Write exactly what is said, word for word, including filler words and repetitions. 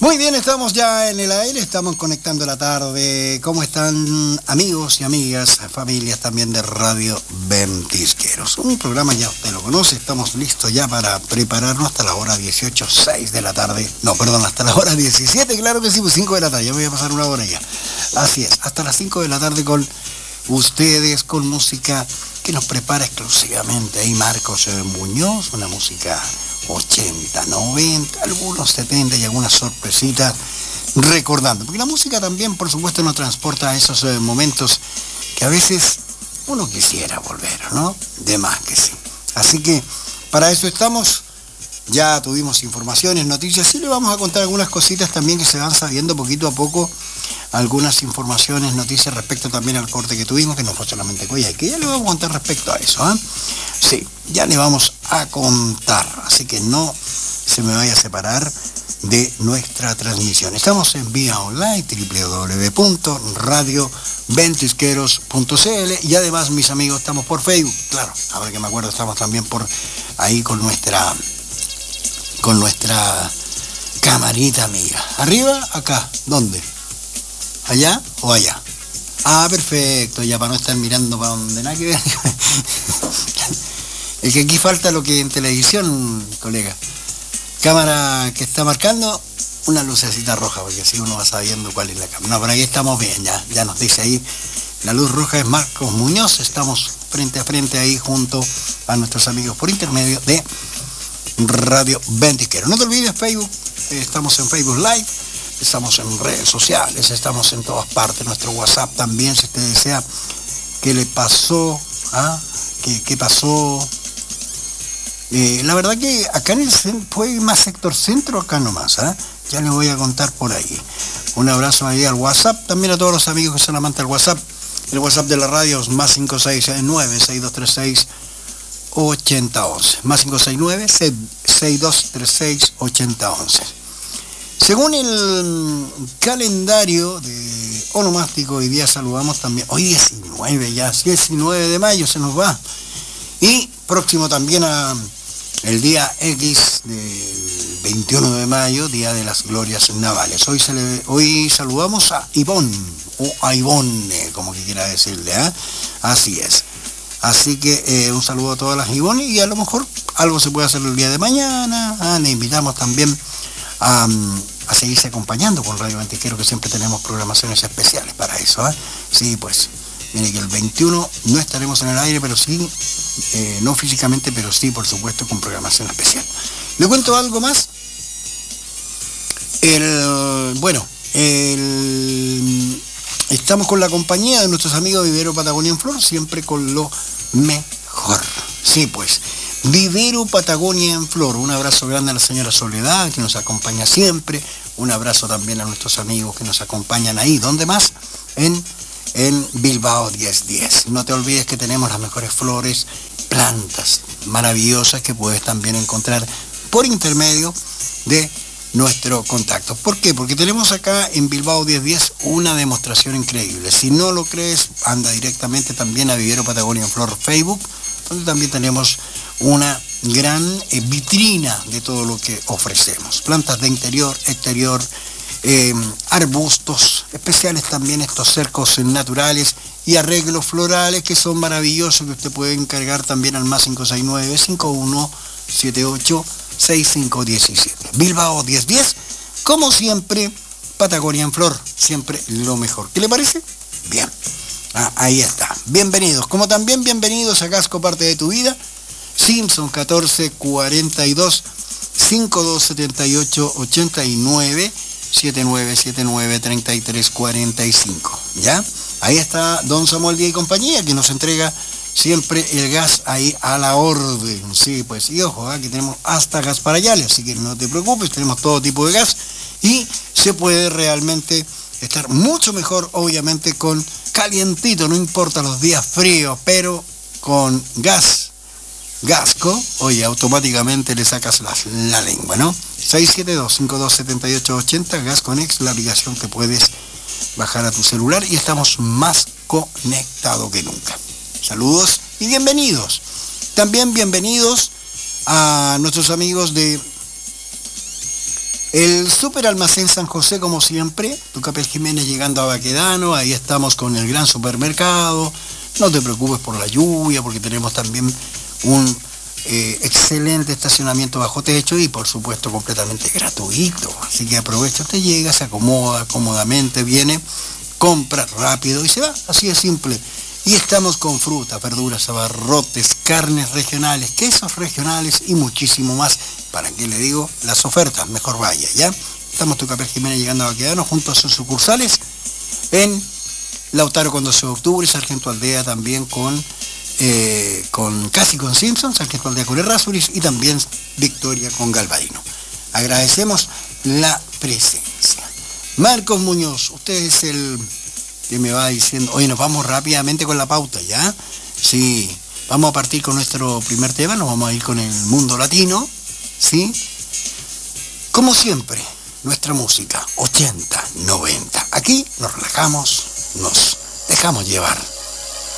Muy bien, estamos ya en el aire, estamos conectando la tarde. ¿Cómo están amigos y amigas, familias también de Radio Ventisqueros? Un programa ya usted lo conoce, estamos listos ya para prepararnos hasta la hora dieciocho, seis de la tarde. No, perdón, hasta la hora diecisiete, claro que sí, pues cinco de la tarde, ya voy a pasar una hora ya. Así es, hasta las cinco de la tarde con ustedes, con música que nos prepara exclusivamente ahí Marcos Muñoz, una música ochenta, noventa, algunos setenta y algunas sorpresitas recordando, porque la música también por supuesto nos transporta a esos eh, momentos que a veces uno quisiera volver, ¿no? De más que sí. Así que para eso estamos, ya tuvimos informaciones, noticias y le vamos a contar algunas cositas también que se van sabiendo poquito a poco, algunas informaciones, noticias respecto también al corte que tuvimos, que no fue solamente Coyhaique, que ya le vamos a contar respecto a eso, ¿eh? Sí, ya le vamos a contar, así que no se me vaya a separar de nuestra transmisión. Estamos en vía online, doble u doble u doble u punto radio ventisqueros punto c l, y además, mis amigos, estamos por Facebook, claro, ahora que me acuerdo, estamos también por ahí con nuestra, con nuestra camarita amiga. Arriba, acá, ¿dónde? ¿Allá o allá? Ah, perfecto, ya para no estar mirando para donde nada que ver. Es que aquí falta lo que en televisión, colega. Cámara que está marcando una lucecita roja, porque así uno va sabiendo cuál es la cámara. No, por ahí estamos bien, ya, ya nos dice ahí. La luz roja es Marcos Muñoz, estamos frente a frente ahí junto a nuestros amigos por intermedio de Radio Ventisqueros. No te olvides Facebook, estamos en Facebook Live, estamos en redes sociales, estamos en todas partes, nuestro WhatsApp también, si usted desea. ¿Qué le pasó? ¿Ah? ¿Qué, qué pasó? Eh, la verdad que acá en el centro, fue más sector centro, acá nomás, ¿eh? Ya les voy a contar por ahí. Un abrazo ahí al WhatsApp, también a todos los amigos que son amantes del WhatsApp. El WhatsApp de la radio es más cinco seis nueve, seis dos tres seis, ocho cero uno uno. Más cinco seis nueve, seis dos tres seis, ocho cero uno uno. Según el calendario de onomástico, hoy día saludamos también, hoy diecinueve ya, diecinueve de mayo se nos va. Y próximo también a el día X del veintiuno de mayo, Día de las Glorias Navales. Hoy, se le, hoy saludamos a Ivonne, o a Ivonne, como que quiera decirle, ¿eh? Así es. Así que eh, un saludo a todas las Ivonne, y a lo mejor algo se puede hacer el día de mañana. Ah, le invitamos también a, a seguirse acompañando con Radio Ventisquero, que siempre tenemos programaciones especiales para eso, ¿eh? Sí, pues, mire que el veintiuno no estaremos en el aire, pero sí, eh, no físicamente, pero sí, por supuesto, con programación especial. ¿Le cuento algo más? El, bueno, el, estamos con la compañía de nuestros amigos de Vivero Patagonia en Flor, siempre con lo mejor. Sí, pues, Vivero Patagonia en Flor. Un abrazo grande a la señora Soledad, que nos acompaña siempre. Un abrazo también a nuestros amigos que nos acompañan ahí. ¿Dónde más? En, en Bilbao diez diez. No te olvides que tenemos las mejores flores, plantas maravillosas que puedes también encontrar por intermedio de nuestro contacto. ¿Por qué? Porque tenemos acá en Bilbao diez diez una demostración increíble. Si no lo crees, anda directamente también a Vivero Patagonia en Flor Facebook, donde también tenemos una gran eh, vitrina de todo lo que ofrecemos. Plantas de interior, exterior, eh, arbustos, especiales también estos cercos naturales y arreglos florales que son maravillosos, que usted puede encargar también al más cinco seis nueve, cinco uno siete ocho, seis cinco uno siete. Bilbao diez diez, como siempre, Patagonia en Flor, siempre lo mejor. ¿Qué le parece? Bien, ah, ahí está. Bienvenidos, como también bienvenidos a Casco Parte de tu Vida, Simpson catorce cuarenta y dos, cincuenta y dos setenta y ocho, ochenta y nueve, setenta y nueve setenta y nueve, treinta y tres cuarenta y cinco. ¿Ya? Ahí está don Samuel Díaz y compañía, que nos entrega siempre el gas ahí a la orden. Sí, pues, y ojo, aquí tenemos hasta gas para Yale, así que no te preocupes, tenemos todo tipo de gas y se puede realmente estar mucho mejor, obviamente, con calientito, no importa los días fríos, pero con gas. Gasco, oye, automáticamente le sacas la, la lengua, ¿no? seis siete dos, cincuenta y dos setenta y ocho ochenta, Gasconex, la aplicación que puedes bajar a tu celular y estamos más conectados que nunca. Saludos y bienvenidos. También bienvenidos a nuestros amigos de El Super Almacén San José, como siempre, Tucapel Jiménez llegando a Baquedano, ahí estamos con el gran supermercado. No te preocupes por la lluvia, porque tenemos también un eh, excelente estacionamiento bajo techo y por supuesto completamente gratuito. Así que aprovecha, usted llega, se acomoda cómodamente, viene, compra rápido y se va, así de simple. Y estamos con frutas, verduras, abarrotes, carnes regionales, quesos regionales y muchísimo más. ¿Para qué le digo? Las ofertas, mejor vaya, ¿ya? Estamos Tucapel Jiménez llegando a Baquedano junto a sus sucursales en Lautaro con doce de octubre, Sargento Aldea también con, eh, con casi con Simpson, Sargento Aldea con Errázuriz y también Victoria con Galvarino. Agradecemos la presencia. Marcos Muñoz, usted es el que me va diciendo, oye, nos vamos rápidamente con la pauta, ¿ya? Sí, vamos a partir con nuestro primer tema, nos vamos a ir con el mundo latino, ¿sí? Como siempre, nuestra música, ochenta, noventa. Aquí nos relajamos, nos dejamos llevar.